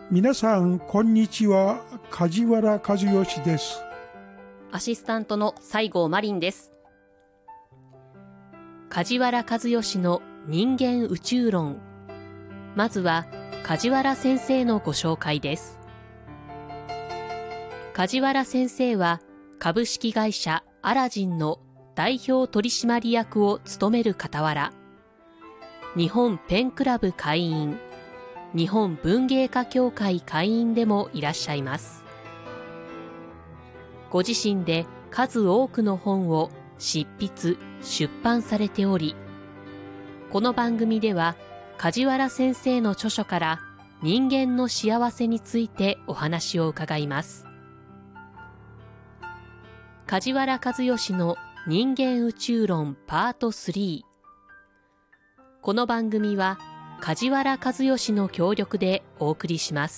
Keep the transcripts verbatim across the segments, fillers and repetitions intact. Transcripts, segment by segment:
皆さんこんにちは。梶原和義です。 アシスタントの西郷真凛です。梶原和義の人間宇宙論。まずは梶原先生のご紹介です。梶原先生は株式会社アラジンの代表取締役を務める傍ら、日本ペンクラブ会員、日本文芸家協会会員でもいらっしゃいます。ご自身で数多くの本を執筆・出版されており、この番組では梶原先生の著書から人間の幸せについてお話を伺います。梶原和義の人間宇宙論パートスリー。この番組は梶原和義の協力でお送りします。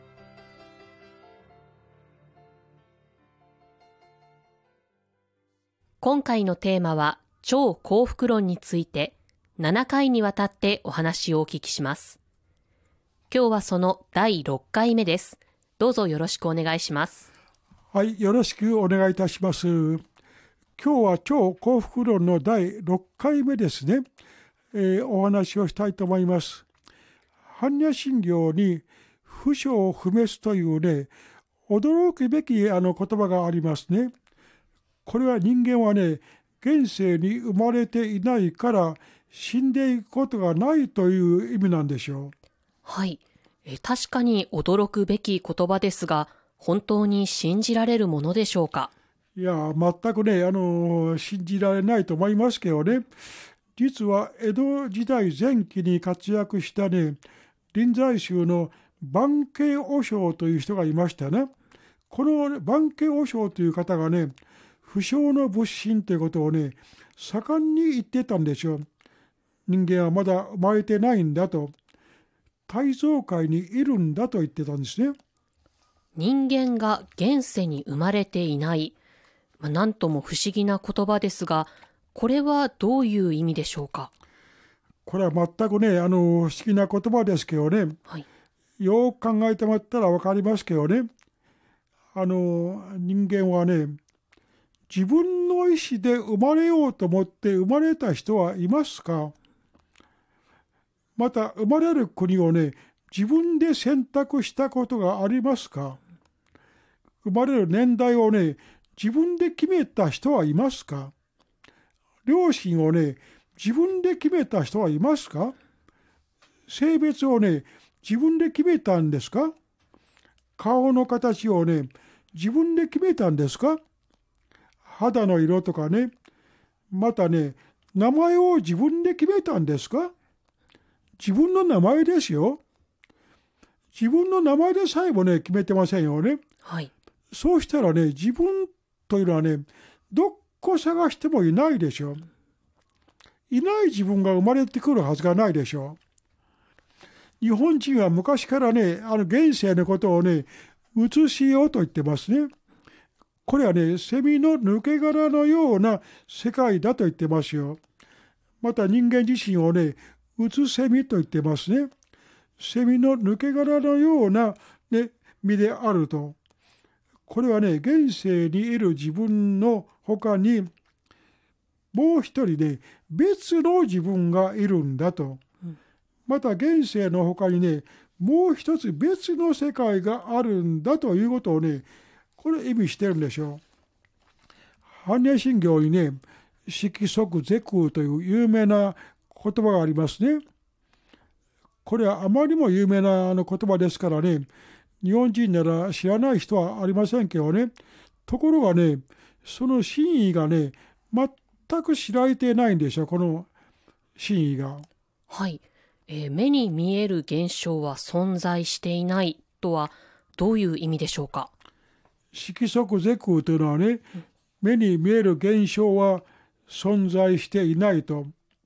今回のテーマは超幸福論についてななかいにわたってお話をお聞きします。今日はそのだいろっかいめです。どうぞよろしくお願いします。 はい、よろしくお願いいたします。今日は超幸福論のだいろっかいめですね。えー、お話をしたいと思います。般若心経に不生不滅というね、驚くべきあの言葉がありますね。これは人間はね、現世に生まれていないから死んでいくことがないという意味なんでしょう。 はい、え確かに驚くべき言葉ですが、本当に信じられるものでしょうか。 いや、全くね、あの信じられないと思いますけどね。実は江戸時代前期に活躍したね、臨済宗の盤渓和尚という人がいましたね。この盤渓和尚という方がね、不生の仏心ということをね、盛んに言ってたんでしょう。人間はまだ生まれてないんだと、大蔵界にいるんだと言ってたんですね。 人間が現世に生まれていない。まあ、なんとも不思議な言葉ですが、これはどういう意味でしょうか。 これは全くね、あの不思議な言葉ですけどね、 はい、 よく考えてもらったら分かりますけどね、あの人間はね、自分の意思で生まれようと思って生まれた人はいますか。また生まれる国をね、自分で選択したことがありますか。生まれる年代をね、自分で決めた人はいますか。両親をね、自分で決めた人はいますか。性別をね、自分で決めたんですか。顔の形をね、自分で決めたんですか。肌の色とかね、またね、名前を自分で決めたんですか。自分の名前ですよ。自分の名前でさえもね、決めてませんよね。 はい、 そうしたらね、自分というのはね、どっこ探してもいないでしょ。いない自分が生まれてくるはずがないでしょ。日本人は昔からね、あの現世のことをね、写しようと言ってますね。これはね、セミの抜け殻のような世界だと言ってますよ。また人間自身をね、写セミと言ってますね。セミの抜け殻のような、ね、身であると。これはね、現世にいる自分の他にもう一人で別の自分がいるんだと。うん、また現世の他にね、もう一つ別の世界があるんだということをね、これ意味してるんでしょう。般若心経にね、色即是空という有名な言葉がありますね。これはあまりにも有名なあの言葉ですからね、日本人なら知らない人はありませんけどね。ところがね、その真意がね、全く知られてないんでしょう、この真意が。 はい、えー、目に見える現象は存在していないとはどういう意味でしょうか。 色即是空というのはね、うん、目に見える現象は存在していないと。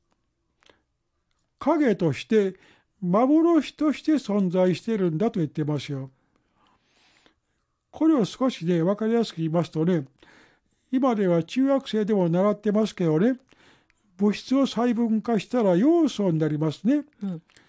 影として幻として存在しているんだと言ってますよ。これを少しね、分かりやすく言いますとね、今では中学生でも習ってますけどね、物質を細分化したら要素になりますね。うん、